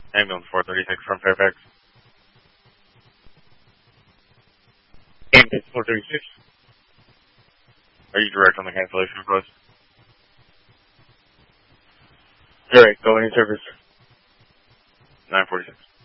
Ambulance 436 from Fairfax. Ambulance 436. Are you direct on the cancellation request? Direct, go in service. 946.